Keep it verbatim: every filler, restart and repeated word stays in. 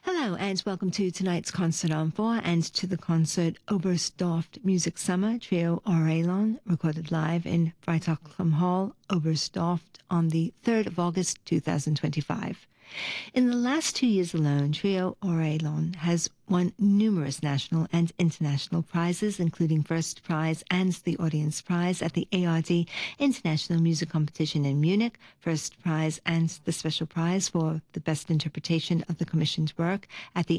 Hello, and welcome to tonight's concert on four and to the concert Oberstdorf Music Summer Trio Orelon, recorded live in Freitagslam Hall, Oberstdorf on the third of August two thousand twenty-five. In the last two years alone, Trio Orelon has won numerous national and international prizes, including first prize and the audience prize at the A R D International Music Competition in Munich, first prize and the special prize for the best interpretation of the commissioned work at the